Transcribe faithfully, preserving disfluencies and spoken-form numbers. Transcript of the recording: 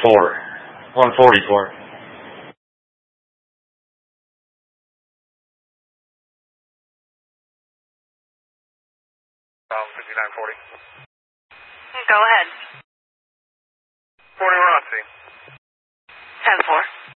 four. one forty-four. Um, fifty-nine forty. Go ahead. forty, we're on scene. ten four.